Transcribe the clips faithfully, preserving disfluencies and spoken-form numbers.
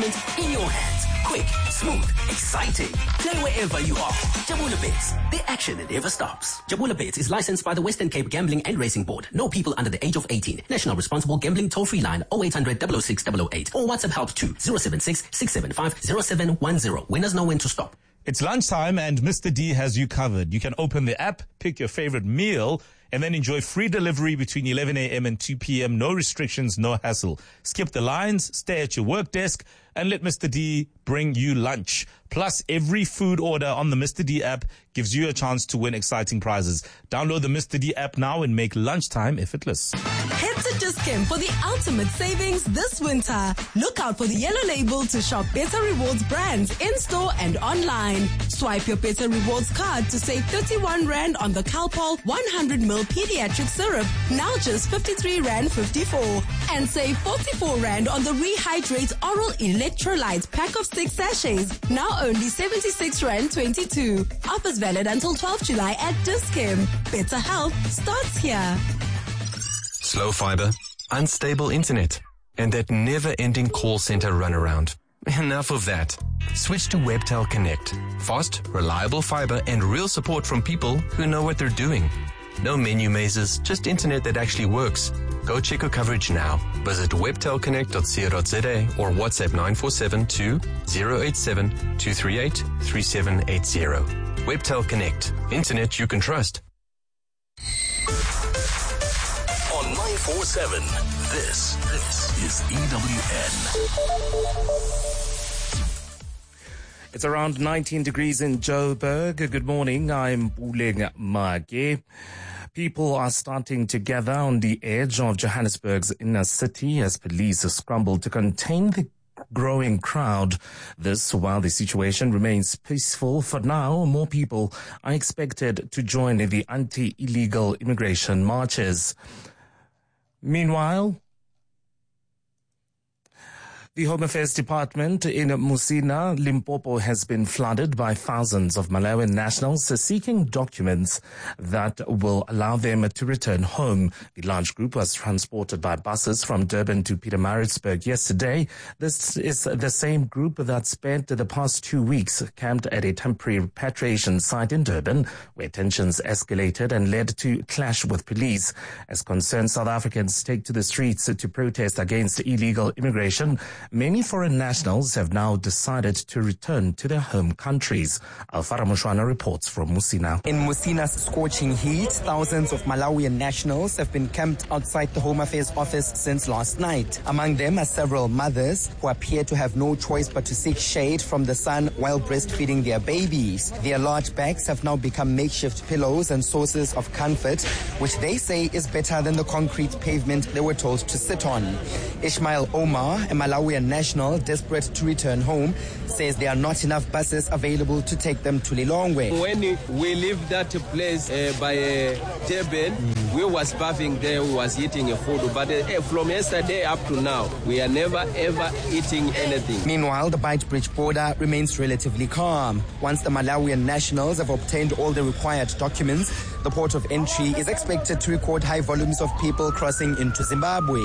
excitement in your hands. Quick, smooth, exciting. Play wherever you are. Jabula Bets. The action never stops. Jabula Bets is licensed by the Western Cape Gambling and Racing Board. No people under the age of eighteen. National Responsible Gambling Toll-Free line oh eight hundred, double oh six, double oh eight or WhatsApp help to zero seven six, six seven five, zero seven one zero. Winners know when to stop. It's lunchtime and Mister D has you covered. You can open the app, pick your favorite meal, and then enjoy free delivery between eleven a.m. and two p.m. No restrictions, no hassle. Skip the lines, stay at your work desk, and let Mister D bring you lunch. Plus, every food order on the Mister D app gives you a chance to win exciting prizes. Download the Mister D app now and make lunchtime effortless. Head to Dis-Chem for the ultimate savings this winter. Look out for the yellow label to shop Better Rewards brands in-store and online. Swipe your Better Rewards card to save thirty-one rand on the Calpol one hundred milliliter pediatric syrup, now just fifty-three rand fifty-four. And save forty-four rand on the Rehydrate Oral Electrolytes pack of six sachets, now only seventy-six rand twenty-two. Offers valid until twelfth of July at Dis-Chem. Better health starts here. Slow fiber, unstable internet, and that never-ending call center runaround. Enough of that. Switch to Webtel Connect. Fast, reliable fiber, and real support from people who know what they're doing. No menu mazes, just internet that actually works. Go check your coverage now. Visit webtel connect dot co dot za or WhatsApp nine four seven two, zero eight seven, two three eight, three seven eight zero. Webtel Connect. Internet you can trust. On nine four seven, this, this is E W N. It's around nineteen degrees in Joburg. Good morning. I'm Puleng Mage. People are starting to gather on the edge of Johannesburg's inner city as police scramble to contain the growing crowd. This while the situation remains peaceful for now. More people are expected to join the anti-illegal immigration marches. Meanwhile, the Home Affairs Department in Musina, Limpopo, has been flooded by thousands of Malawian nationals seeking documents that will allow them to return home. The large group was transported by buses from Durban to Pietermaritzburg yesterday. This is the same group that spent the past two weeks camped at a temporary repatriation site in Durban, where tensions escalated and led to clash with police. As concerned South Africans take to the streets to protest against illegal immigration, many foreign nationals have now decided to return to their home countries. Alfara Mushwana reports from Musina. In Musina's scorching heat, thousands of Malawian nationals have been camped outside the Home Affairs office since last night. Among them are several mothers who appear to have no choice but to seek shade from the sun while breastfeeding their babies. Their large bags have now become makeshift pillows and sources of comfort, which they say is better than the concrete pavement they were told to sit on. Ishmael Omar, a Malawian national desperate to return home, says there are not enough buses available to take them to Lilongwe. When we leave that place uh, by uh, Durban, mm. we was bathing there, we was eating a food, but uh, from yesterday up to now, we are never ever eating anything. Meanwhile, the Beitbridge border remains relatively calm. Once the Malawian nationals have obtained all the required documents, the port of entry is expected to record high volumes of people crossing into Zimbabwe.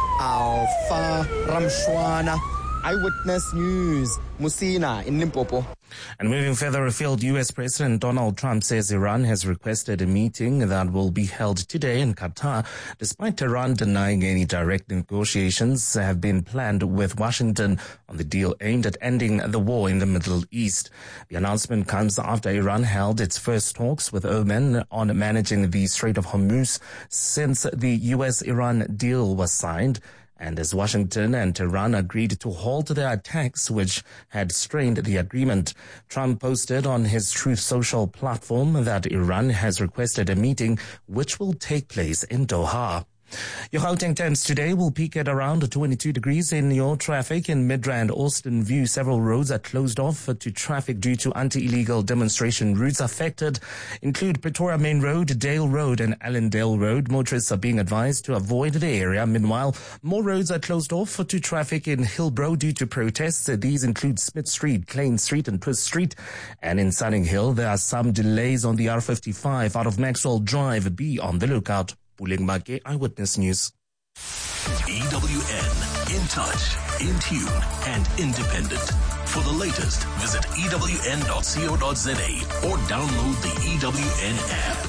Alpha Ramshwana, Eyewitness News, Musina in Limpopo. And moving further afield, U S President Donald Trump says Iran has requested a meeting that will be held today in Qatar, despite Tehran denying any direct negotiations have been planned with Washington on the deal aimed at ending the war in the Middle East. The announcement comes after Iran held its first talks with Oman on managing the Strait of Hormuz since the U S Iran deal was signed, and as Washington and Tehran agreed to halt their attacks, which had strained the agreement. Trump posted on his Truth Social platform that Iran has requested a meeting which will take place in Doha. Your Gauteng temps today will peak at around twenty-two degrees in your traffic. In Midrand, Austin View, several roads are closed off to traffic due to anti-illegal demonstration. Routes affected include Pretoria Main Road, Dale Road and Allendale Road. Motorists are being advised to avoid the area. Meanwhile, more roads are closed off to traffic in Hillbrow due to protests. These include Smith Street, Klein Street and Twist Street. And in Sunninghill, there are some delays on the R fifty-five out of Maxwell Drive. Be on the lookout. Puleng Mage, Eyewitness News. E W N, in touch, in tune, and independent. For the latest, visit E W N dot co dot za or download the E W N app.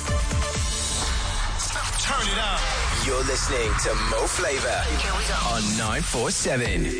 Turn it up. You're listening to Mo Flavor on nine four seven.